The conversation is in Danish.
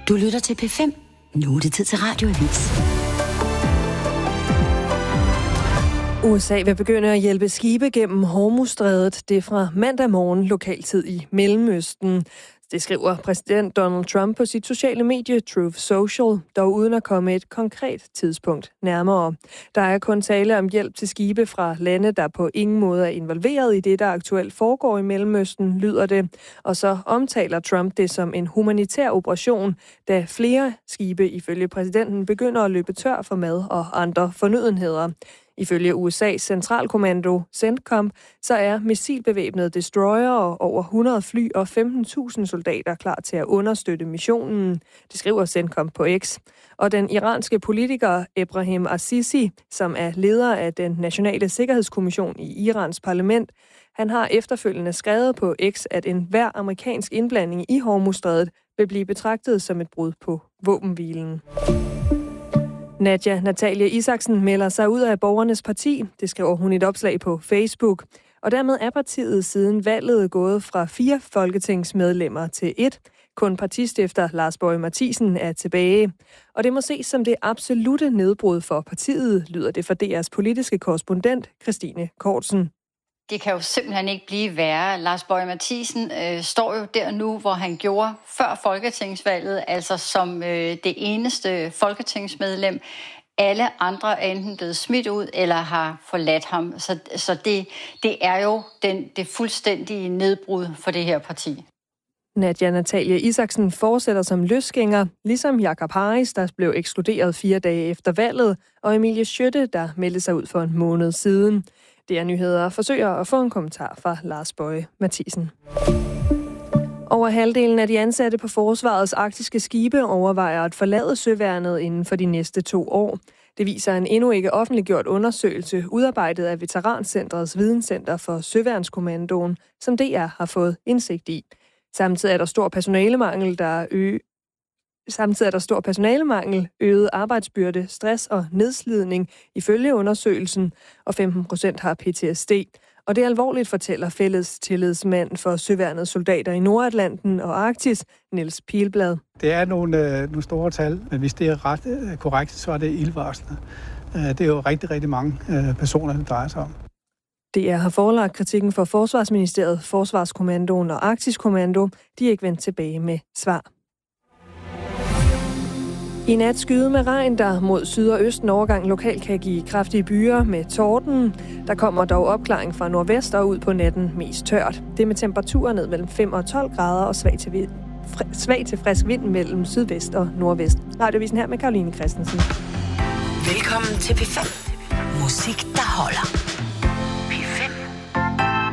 Du lytter til P5. Nu er det tid til Radioavis. USA vil begynde at hjælpe skibe gennem Hormuzstrædet. Det er fra mandag morgen lokaltid i Mellemøsten. Det skriver præsident Donald Trump på sit sociale medie Truth Social, dog uden at komme et konkret tidspunkt nærmere. Der er kun tale om hjælp til skibe fra lande, der på ingen måde er involveret i det, der aktuelt foregår i Mellemøsten, lyder det. Og så omtaler Trump det som en humanitær operation, da flere skibe ifølge præsidenten begynder at løbe tør for mad og andre fornødenheder. Ifølge USA's centralkommando, CENTCOM, så er missilbevæbnede destroyer og over 100 fly og 15.000 soldater klar til at understøtte missionen, det skriver CENTCOM på X. Og den iranske politiker Ebrahim Assisi, som er leder af den nationale sikkerhedskommission i Irans parlament, han har efterfølgende skrevet på X, at enhver amerikansk indblanding i Hormuzstrædet vil blive betragtet som et brud på våbenhvilen. Nadja Natalie Isaksen melder sig ud af Borgernes Parti, det skriver hun i et opslag på Facebook. Og dermed er partiet siden valget gået fra 4 folketingsmedlemmer til 1. Kun partistifter Lars Boje Mathiesen er tilbage. Og det må ses som det absolute nedbrud for partiet, lyder det fra DR's politiske korrespondent Christine Kortsen. Det kan jo simpelthen ikke blive værre. Lars Boje Mathiesen står jo der nu, hvor han gjorde før folketingsvalget, altså som det eneste folketingsmedlem. Alle andre er enten blevet smidt ud eller har forladt ham. Så det er jo det fuldstændige nedbrud for det her parti. Nadja Natalie Isaksen fortsætter som løsgænger, ligesom Jakob Harris, der blev ekskluderet 4 dage efter valget, og Emilie Skytte, der meldte sig ud for en måned siden. DR Nyheder forsøger at få en kommentar fra Lars Boje Mathiesen. Over halvdelen af de ansatte på Forsvarets arktiske skibe overvejer at forlade søværnet inden for de næste 2 år. Det viser en endnu ikke offentliggjort undersøgelse, udarbejdet af Veterancentrets Videnscenter for Søværnskommandoen, som DR har fået indsigt i. Samtidig er der stor personalemangel, øget arbejdsbyrde, stress og nedslidning ifølge undersøgelsen, og 15% har PTSD. Og det er alvorligt, fortæller fælles tillidsmand for søværnets soldater i Nordatlanten og Arktis, Niels Pilblad. Det er nogle store tal, men hvis det er ret korrekt, så er det ildevarslende. Det er jo rigtig, rigtig mange personer, det drejer sig om. DR har forelagt kritikken for Forsvarsministeriet, Forsvarskommandoen og Arktiskommando. De er ikke vendt tilbage med svar. I nat skyde med regn, der mod syd- og østen overgang lokalt kan give kraftige byger med torden. Der kommer dog opklaring fra nordvest og ud på natten mest tørt. Det med temperaturer ned mellem 5 og 12 grader og svag til frisk vind mellem sydvest og nordvest. Radiovisen her med Caroline Christensen. Velkommen til P5. Musik, der holder.